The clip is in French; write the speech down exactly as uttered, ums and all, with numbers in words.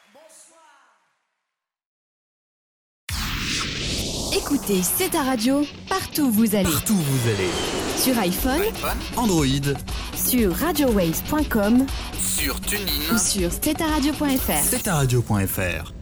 Écoutez, c'est ta radio, partout où vous allez. Partout où vous allez. Sur iPhone, iPhone, Android, sur radio waves point com, sur TuneIn ou sur c'est ta radio point f r. c'est ta radio point f r.